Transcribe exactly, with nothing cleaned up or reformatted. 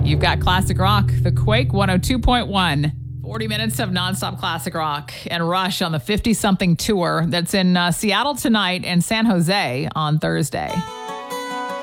You've got classic rock, The Quake one oh two point one. forty minutes of nonstop classic rock and Rush on the fifty-something tour that's in uh, Seattle tonight and San Jose on Thursday.